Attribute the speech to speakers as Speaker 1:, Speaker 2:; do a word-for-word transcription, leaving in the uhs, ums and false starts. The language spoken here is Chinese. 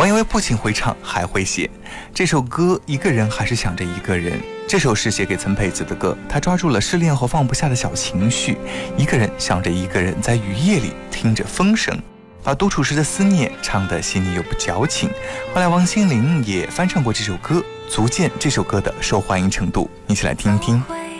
Speaker 1: 王一为不仅会唱还会写，这首歌一个人还是想着一个人。这首是写给曾沛子的歌，他抓住了失恋后放不下的小情绪，一个人想着一个人，在雨夜里听着风声，把独处时的思念唱得细腻又不矫情。后来王心凌也翻唱过这首歌，足见这首歌的受欢迎程度。一起来听一听。